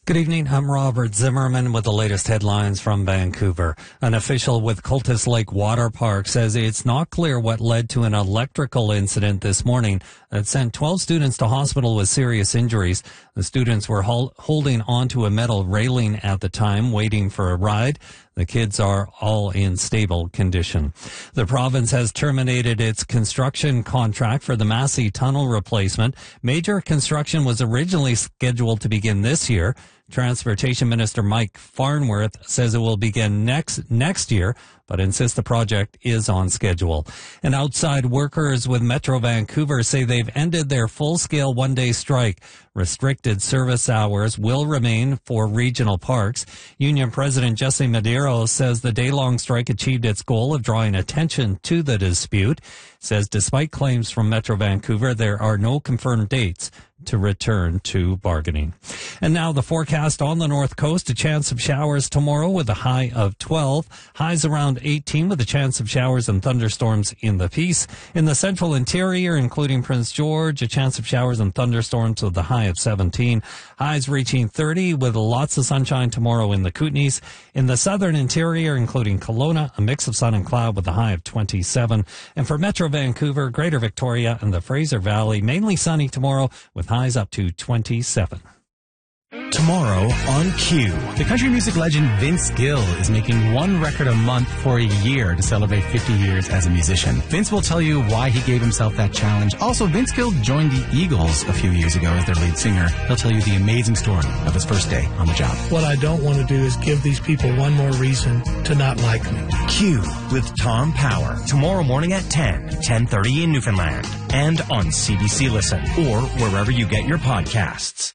Good evening, I'm Robert Zimmerman with the latest headlines from Vancouver. An official with Cultus Lake Water Park says it's not clear what led to an electrical incident this morning that sent 12 students to hospital with serious injuries. The students were holding onto a metal railing at the time, waiting for a ride. The kids are all in stable condition. The province has terminated its construction contract for the Massey Tunnel replacement. Major construction was originally scheduled to begin this year. Transportation Minister Mike Farnworth says it will begin next year, but insists the project is on schedule. And outside workers with Metro Vancouver say they've ended their full-scale one-day strike. Restricted service hours will remain for regional parks. Union President Jesse Madero says the day-long strike achieved its goal of drawing attention to the dispute. Says despite claims from Metro Vancouver, there are no confirmed dates to return to bargaining. And now the forecast on the North Coast, a chance of showers tomorrow with a high of 12. Highs around 18 with a chance of showers and thunderstorms in the Peace. In the central interior, including Prince George, a chance of showers and thunderstorms with a high of 17. Highs reaching 30 with lots of sunshine tomorrow in the Kootenays. In the southern interior, including Kelowna, a mix of sun and cloud with a high of 27. And for Metro Vancouver, Greater Victoria, and the Fraser Valley, mainly sunny tomorrow with highs up to 27. Tomorrow on Q, the country music legend Vince Gill is making one record a month for a year to celebrate 50 years as a musician. Vince will tell you why he gave himself that challenge. Also, Vince Gill joined the Eagles a few years ago as their lead singer. He'll tell you the amazing story of his first day on the job. What I don't want to do is give these people one more reason to not like me. Q with Tom Power. Tomorrow morning at 10:30 in Newfoundland. And on CBC Listen or wherever you get your podcasts.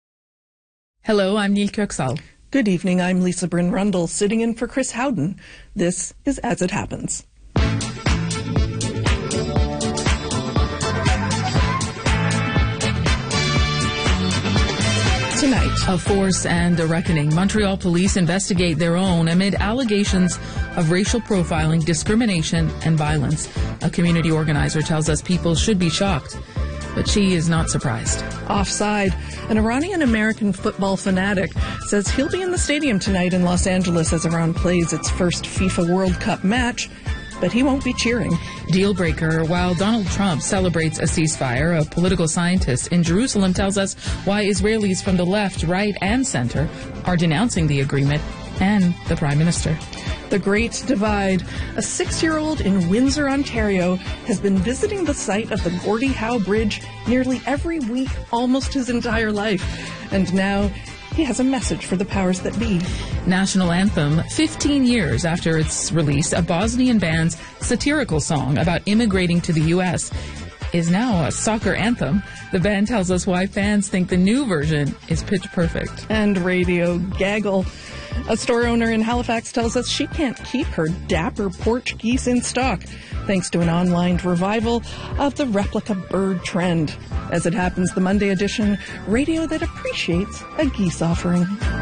Hello, I'm Neil Kirksall. Good evening, I'm Lisa Bryn Rundle, sitting in for Chris Howden. This is As It Happens. Tonight, a force and a reckoning. Montreal police investigate their own amid allegations of racial profiling, discrimination, and violence. A community organizer tells us people should be shocked, but she is not surprised. Offside, an Iranian-American football fanatic says he'll be in the stadium tonight in Los Angeles as Iran plays its first FIFA World Cup match, but he won't be cheering. Deal breaker. While Donald Trump celebrates a ceasefire, a political scientist in Jerusalem tells us why Israelis from the left, right, and center are denouncing the agreement and the Prime Minister. The Great Divide. A 6-year-old in Windsor, Ontario, has been visiting the site of the Gordie Howe Bridge nearly every week, almost his entire life. And now he has a message for the powers that be. National anthem. 15 years after its release, a Bosnian band's satirical song about immigrating to the U.S. is now a soccer anthem. The band tells us why fans think the new version is pitch perfect. And radio gaggle. A store owner in Halifax tells us she can't keep her dapper porch geese in stock, thanks to an online revival of the replica bird trend. As It Happens, the Monday edition, radio that appreciates a geese offering.